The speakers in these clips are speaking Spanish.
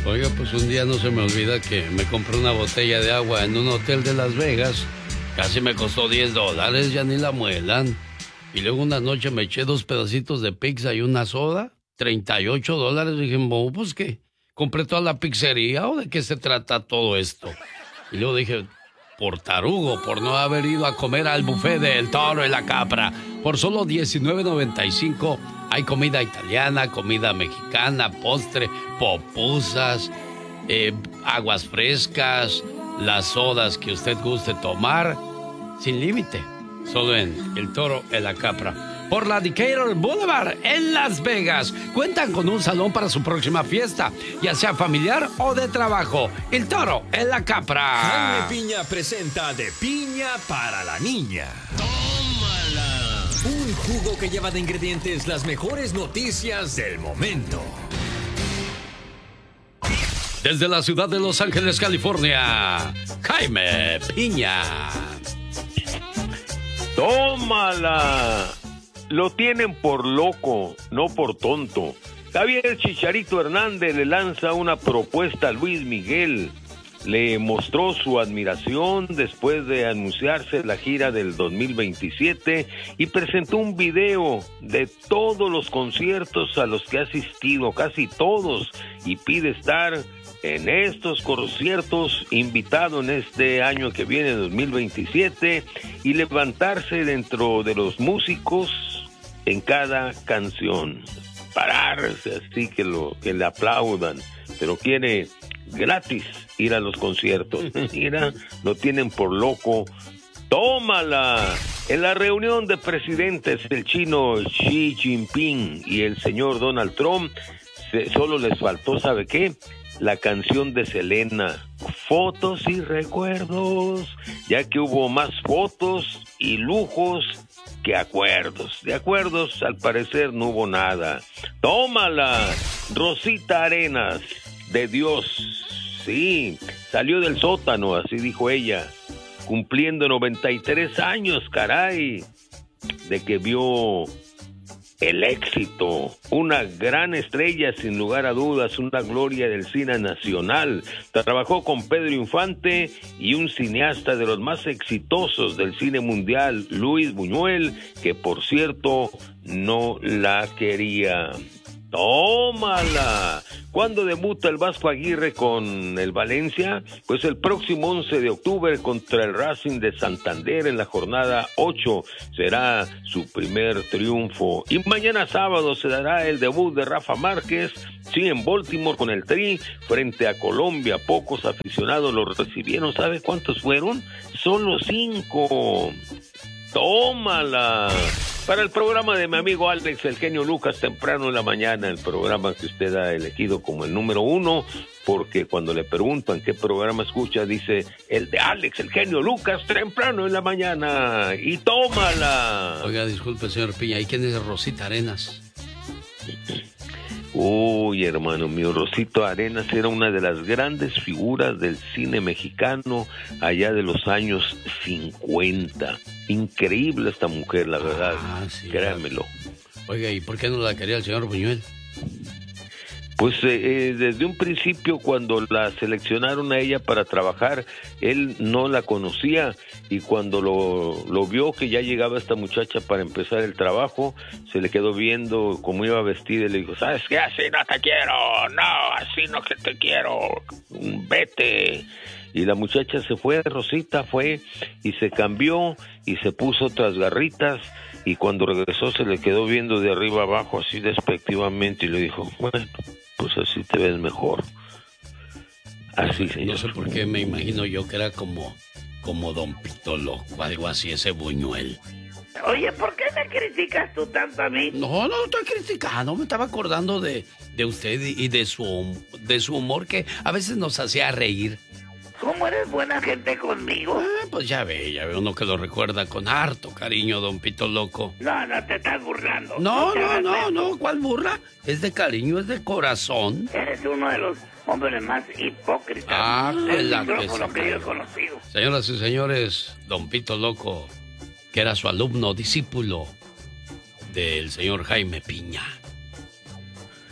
Oiga, pues un día no se me olvida que me compré una botella de agua en un hotel de Las Vegas. Casi me costó $10, ya ni la muelan. Y luego una noche me eché 2 pedacitos de pizza y una soda, $38. Dije, pues ¿qué? ¿Compré toda la pizzería o de qué se trata todo esto? Y luego dije, por tarugo, por no haber ido a comer al buffet del Toro y la Capra. Por solo $19.95 hay comida italiana, comida mexicana, postre, popusas, aguas frescas, las sodas que usted guste tomar, sin límite. Solo en el Toro y la Capra. Por la Decatur Boulevard en Las Vegas. Cuentan con un salón para su próxima fiesta, ya sea familiar o de trabajo. El Toro en la Capra. Jaime Piña presenta De Piña para la Niña. ¡Tómala! Un jugo que lleva de ingredientes las mejores noticias del momento. Desde la ciudad de Los Ángeles, California, Jaime Piña. ¡Tómala! Lo tienen por loco, no por tonto. Javier Chicharito Hernández le lanza una propuesta a Luis Miguel. Le mostró su admiración después de anunciarse la gira del 2027 y presentó un video de todos los conciertos a los que ha asistido, casi todos, y pide estar en estos conciertos invitado en este año que viene, 2027, y levantarse dentro de los músicos en cada canción, pararse así que le aplaudan, pero quiere gratis ir a los conciertos. Mira, lo tienen por loco. ¡Tómala! En la reunión de presidentes, el chino Xi Jinping y el señor Donald Trump, solo les faltó, ¿sabe qué? La canción de Selena, fotos y recuerdos, ya que hubo más fotos y lujos que acuerdos. De acuerdos, al parecer, no hubo nada. ¡Tómala! Rosita Arenas, de Dios, sí, salió del sótano, así dijo ella, cumpliendo 93 años, caray, de que vio el éxito, una gran estrella sin lugar a dudas, una gloria del cine nacional. Trabajó con Pedro Infante y un cineasta de los más exitosos del cine mundial, Luis Buñuel, que por cierto no la quería. ¡Tómala! ¿Cuándo debuta el Vasco Aguirre con el Valencia? Pues el próximo 11 de octubre contra el Racing de Santander en la jornada 8 será su primer triunfo. Y mañana sábado se dará el debut de Rafa Márquez, sí, en Baltimore con el Tri, frente a Colombia. Pocos aficionados lo recibieron. ¿Sabe cuántos fueron? Solo 5. ¡Tómala! Para el programa de mi amigo Alex, el genio Lucas, temprano en la mañana, el programa que usted ha elegido como el número 1, porque cuando le preguntan qué programa escucha, dice, el de Alex, el genio Lucas, temprano en la mañana, y tómala. Oiga, disculpe, señor Piña, ¿y quién es Rosita Arenas? Uy, hermano mío, Rosita Arenas era una de las grandes figuras del cine mexicano allá de los años 50. Increíble esta mujer, la verdad, sí, créanmelo. Oiga, ¿y por qué no la quería el señor Buñuel? Pues desde un principio, cuando la seleccionaron a ella para trabajar, él no la conocía, y cuando lo vio que ya llegaba esta muchacha para empezar el trabajo, se le quedó viendo cómo iba vestida y le dijo, ¿sabes qué? Así no te quiero, no, así no que te quiero, vete. Y la muchacha se fue, Rosita fue y se cambió y se puso otras garritas, y cuando regresó se le quedó viendo de arriba abajo así despectivamente y le dijo, bueno, pues así te ves mejor. Así, señor. No sé por qué me imagino yo que era como Don Pito Loco, algo así, ese Buñuel. Oye, ¿por qué me criticas tú tanto a mí? No estoy criticando, me estaba acordando de usted y de su humor, que a veces nos hacía reír. ¿Cómo eres buena gente conmigo? Pues ya ve uno que lo recuerda con harto cariño, Don Pito Loco. No, te estás burlando. No, ¿cuál burla? Es de cariño, es de corazón. Eres uno de los hombres más hipócritas del micrófono que yo he conocido. Señoras y señores, Don Pito Loco, que era su alumno, discípulo del señor Jaime Piña.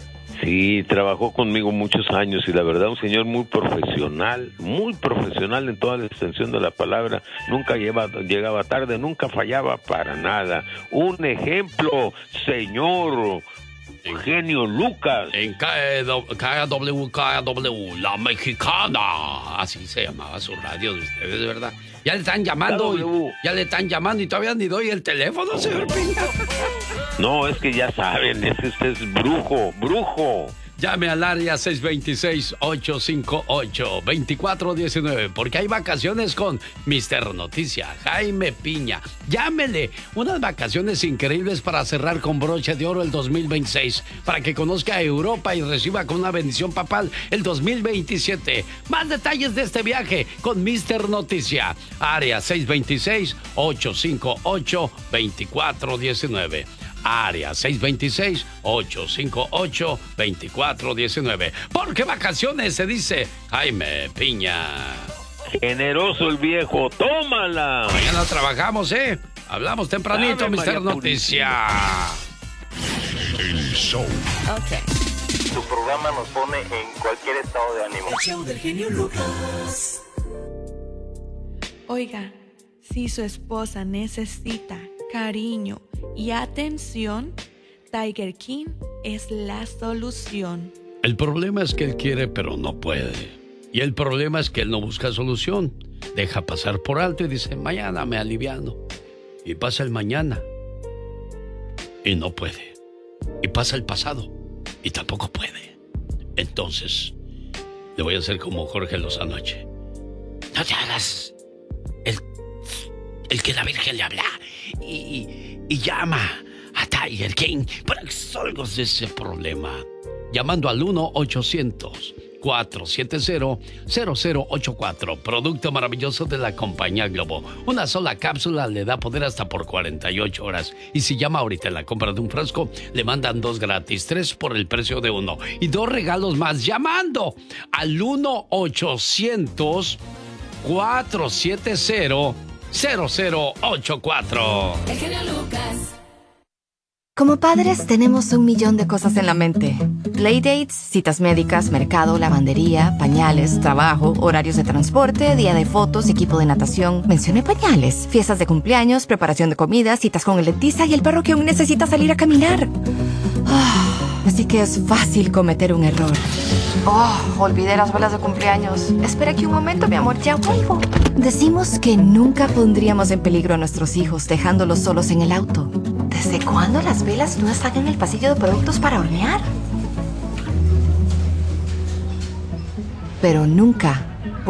Sí, trabajó conmigo muchos años y la verdad un señor muy profesional en toda la extensión de la palabra. Nunca llegaba tarde, nunca fallaba para nada. Un ejemplo, señor Genio Lucas. En KW, La Mexicana. Así se llamaba su radio de ustedes, de verdad. Ya le están llamando y todavía ni doy el teléfono, señor Piña. No, es que ya saben, usted es brujo. Llame al área 626-858-2419, porque hay vacaciones con Mr. Noticia, Jaime Piña. Llámele, unas vacaciones increíbles para cerrar con broche de oro el 2026, para que conozca Europa y reciba con una bendición papal el 2027. Más detalles de este viaje con Mr. Noticia, área 626-858-2419. Área 626-858-2419. Porque vacaciones se dice Jaime Piña. Generoso el viejo, tómala. Mañana trabajamos, ¿eh? Hablamos tempranito, Mr. Noticia. El show. Ok. Tu programa nos pone en cualquier estado de ánimo. El show del genio Lucas. Oiga, si su esposa necesita cariño y atención, Tiger King es la solución. El problema es que él quiere, pero no puede. Y el problema es que él no busca solución. Deja pasar por alto y dice, mañana me aliviano. Y pasa el mañana. Y no puede. Y pasa el pasado. Y tampoco puede. Entonces, le voy a hacer como Jorge Lozano anoche. No te hagas el que la Virgen le habla y llama a Tiger King para que salgas de ese problema. Llamando al 1-800-470-0084. Producto maravilloso de la compañía Globo. Una sola cápsula le da poder hasta por 48 horas. Y si llama ahorita en la compra de un frasco, le mandan 2 gratis, 3 por el precio de 1. Y 2 regalos más llamando al 1-800-470-0084. El genio Lucas. Como padres tenemos 1.000.000 de cosas en la mente. Playdates, citas médicas, mercado, lavandería, pañales, trabajo, horarios de transporte, día de fotos, equipo de natación. Mencioné pañales. Fiestas de cumpleaños, preparación de comida, citas con el dentista y el perro que aún necesita salir a caminar. Así que es fácil cometer un error. Olvidé las velas de cumpleaños. Espera aquí un momento, mi amor, ya vuelvo. Decimos que nunca pondríamos en peligro a nuestros hijos dejándolos solos en el auto. ¿Desde cuándo las velas no están en el pasillo de productos para hornear? Pero nunca